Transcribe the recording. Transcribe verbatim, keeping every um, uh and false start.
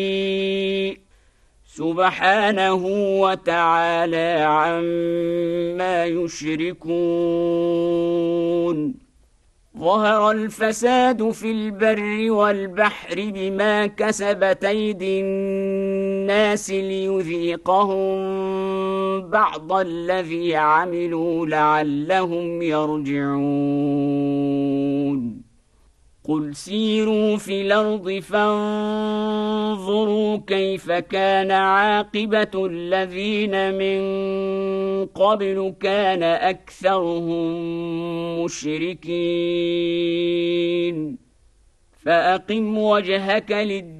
سبحانه وتعالى عما يشركون. ظهر الفساد في البر والبحر بما كسبت أيدي الناس ليذيقهم بعض الذي عملوا لعلهم يرجعون. قل سيروا في الأرض فانظروا كيف كان عاقبة الذين من قبل كان أكثرهم مشركين. فأقم وجهك للدين